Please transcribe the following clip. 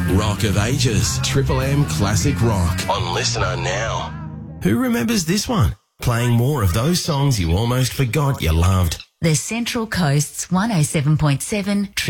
Rock of Ages, Triple M Classic Rock on Listener Now. Who remembers this one? Playing more of those songs you almost forgot you loved. The Central Coast's 107.7